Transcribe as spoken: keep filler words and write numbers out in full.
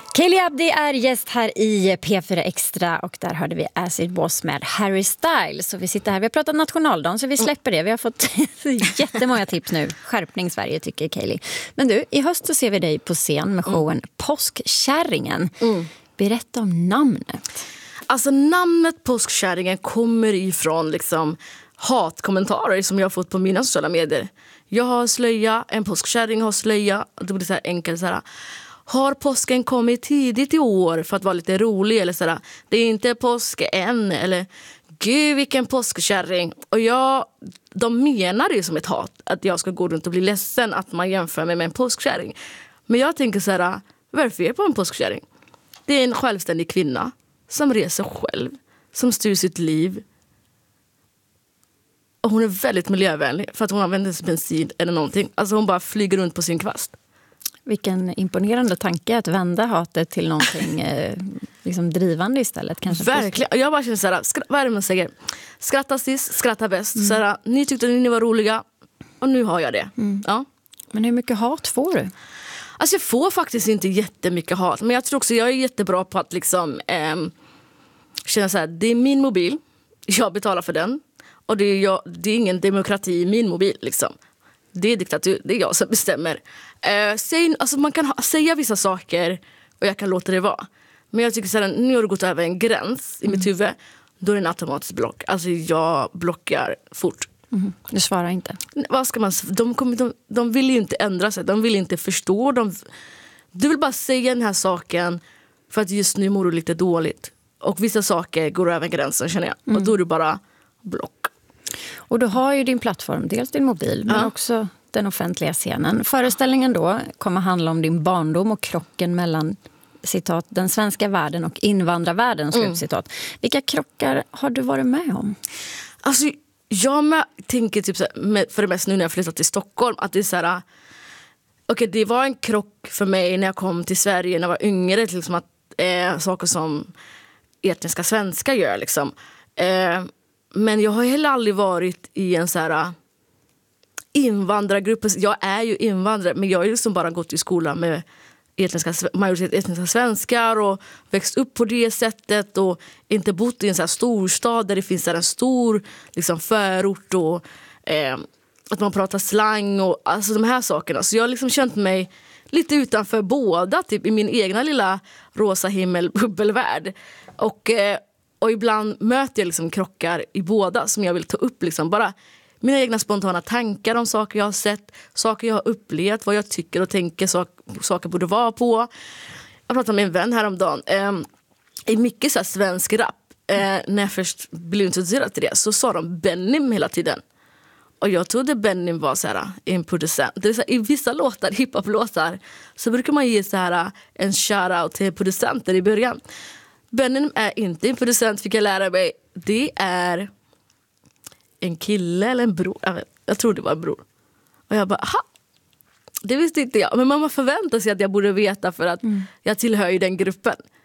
Kaylee Abdi är gäst här i P fyra Extra och där hörde vi Acid Boss med Harry Styles. Så vi sitter här, vi har pratat nationaldagen så vi släpper det. Vi har fått jättemånga tips nu. Skärpning Sverige tycker Kaylee. Men du, i höst så ser vi dig på scen med showen mm. Påskkärringen. Mm. Berätta om namnet. Alltså namnet Påskkärringen kommer ifrån liksom hatkommentarer som jag har fått på mina sociala medier. Jag har slöja, en påskkärring har slöja. Det blir så här enkelt så här. Har påsken kommit tidigt i år för att vara lite rolig? Eller så här, det är inte påsk än. Eller, gud vilken påskkärring. Och jag, de menar det som ett hat. Att jag ska gå runt och bli ledsen att man jämför mig med en påskkärring. Men jag tänker så här, varför är jag på en påskkärring? Det är en självständig kvinna som reser själv. Som styr sitt liv. Och hon är väldigt miljövänlig. För att hon använder sig bensin eller någonting. Alltså hon bara flyger runt på sin kvast. Vilken imponerande tanke att vända hatet till någonting eh, liksom drivande istället. Kanske verkligen. Jag bara känner så här, skra- vad är det man säger? Skratta sist, skratta bäst. Mm. Så här, ni tyckte att ni var roliga och nu har jag det. Mm. Ja. Men hur mycket hat får du? Alltså jag får faktiskt inte jättemycket hat. Men jag tror också jag är jättebra på att liksom eh, känna så här, det är min mobil. Jag betalar för den. Och det är, jag, det är ingen demokrati i min mobil liksom. Det är diktatur, det är jag som bestämmer. Eh, säg, alltså man kan ha, säga vissa saker och jag kan låta det vara. Men jag tycker så här, nu har du gått över en gräns i mm. mitt huvud. Då är det en automatisk block. Alltså jag blockar fort. Mm. Du svarar inte? Vad ska man, de, kommer, de, de vill ju inte ändra sig. De vill inte förstå. De, du vill bara säga den här saken för att just nu mår du lite dåligt. Och vissa saker går över gränsen känner jag. Mm. Och då är du bara block. Och du har ju din plattform, dels din mobil men ja. också den offentliga scenen. Föreställningen då kommer handla om din barndom och krocken mellan citat, den svenska världen och invandrarvärlden. Mm. Citat. Vilka krockar har du varit med om? Alltså, jag med, tänker typ så här, för det mesta nu när jag flyttat till Stockholm att det är så här, okej, okay, det var en krock för mig när jag kom till Sverige när jag var yngre, liksom att eh, saker som etniska svenskar gör liksom. Eh, Men jag har heller aldrig varit i en så här invandrargrupp. Jag är ju invandrare, men jag har ju liksom bara gått i skolan med etniska, majoritet etniska svenskar och växt upp på det sättet och inte bott i en så här storstad där det finns så här en stor liksom förort och eh, att man pratar slang och alltså de här sakerna. Så jag har liksom känt mig lite utanför båda, typ i min egna lilla rosa himmelbubbelvärld. Och eh, Och ibland möter jag liksom krockar i båda som jag vill ta upp. Liksom. Bara mina egna spontana tankar om saker jag har sett, saker jag har upplevt, vad jag tycker och tänker sak, saker borde vara på. Jag pratade med en vän häromdagen. Eh, I mycket så här svensk rap, eh, när jag först blev introducerad till det, så sa de Benim hela tiden. Och jag trodde Benim var så här, en producent. Det är så här, i vissa låtar, hiphop-låtar, så brukar man ge så här, en shoutout till producenter i början. Benim är inte en producent, fick jag lära mig. Det är en kille eller en bror. Jag, vet, jag tror det var en bror. Och jag bara, aha, det visste inte jag. Men mamma förväntar sig att jag borde veta för att mm. jag tillhör ju den gruppen.